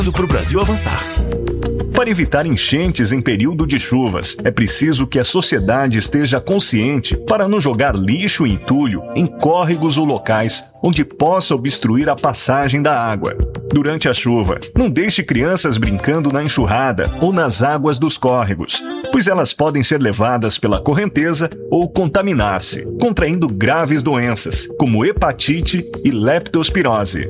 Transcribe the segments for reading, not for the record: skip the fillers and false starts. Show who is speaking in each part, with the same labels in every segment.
Speaker 1: para o Brasil avançar. Para evitar enchentes em período de chuvas, é preciso que a sociedade esteja consciente para não jogar lixo e entulho em córregos ou locais onde possa obstruir a passagem da água. Durante a chuva, não deixe crianças brincando na enxurrada ou nas águas dos córregos, pois elas podem ser levadas pela correnteza ou contaminar-se, contraindo graves doenças, como hepatite e leptospirose.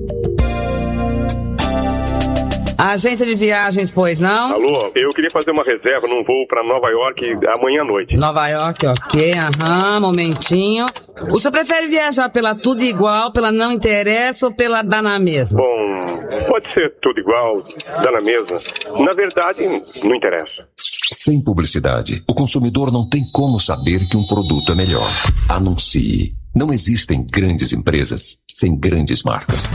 Speaker 2: Agência de viagens, pois não?
Speaker 3: Alô, eu queria fazer uma reserva num voo para Nova York amanhã à noite.
Speaker 2: Nova York, ok, momentinho. O senhor prefere viajar pela tudo igual, pela não interessa ou pela dá na mesma?
Speaker 3: Bom, pode ser tudo igual, dá na mesma. Na verdade, não interessa.
Speaker 4: Sem publicidade, o consumidor não tem como saber que um produto é melhor. Anuncie. Não existem grandes empresas sem grandes marcas.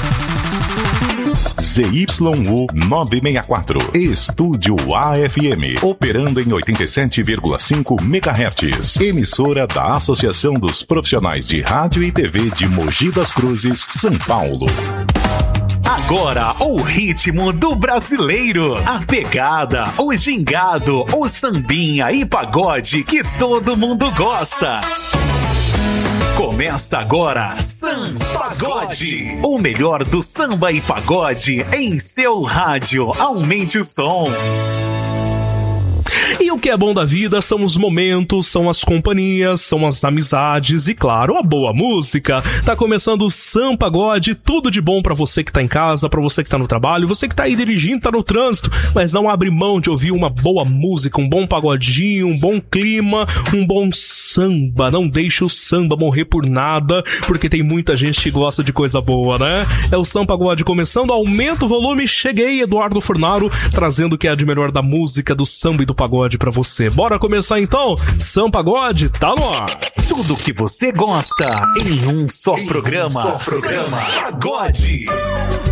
Speaker 5: ZYU 964, Estúdio AFM, operando em 87,5 MHz, emissora da Associação dos Profissionais de Rádio e TV de Mogi das Cruzes, São Paulo.
Speaker 1: Agora, o ritmo do brasileiro, a pegada, o gingado, o sambinha e pagode que todo mundo gosta. Começa agora, Sampagode, o melhor do samba e pagode em seu rádio. Aumente o som.
Speaker 6: E o que é bom da vida são os momentos, são as companhias, são as amizades e, claro, a boa música. Tá começando o Sampagode, tudo de bom pra você que tá em casa, pra você que tá no trabalho, você que tá aí dirigindo, tá no trânsito, mas não abre mão de ouvir uma boa música, um bom pagodinho, um bom clima, um bom samba. Não deixe o samba morrer por nada, porque tem muita gente que gosta de coisa boa, né? É o Sampagode começando, aumenta o volume, cheguei, Eduardo Furnaro, trazendo o que é de melhor da música, do samba e do pagode pra você. Bora começar então? Sampagode tá no ar.
Speaker 1: Tudo que você gosta em um só programa. Pagode.